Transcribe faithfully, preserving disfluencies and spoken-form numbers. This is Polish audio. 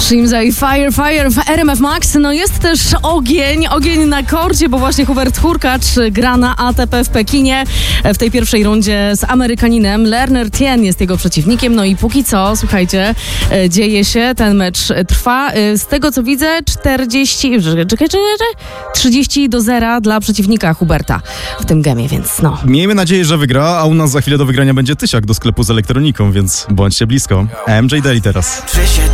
Shimza Fire, Fire w R M F Max. No jest też ogień, ogień na korcie, bo właśnie Hubert Hurkacz gra na A T P w Pekinie w tej pierwszej rundzie z Amerykaninem. Lerner Tien jest jego przeciwnikiem. No i póki co, słuchajcie, dzieje się, ten mecz trwa. Z tego co widzę, czterdzieści, czekaj, czekaj, czekaj, trzydzieści do zera dla przeciwnika Huberta w tym gemie, więc no. Miejmy nadzieję, że wygra, a u nas za chwilę do wygrania będzie tysiak do sklepu z elektroniką, więc bądźcie blisko. M J Daily teraz.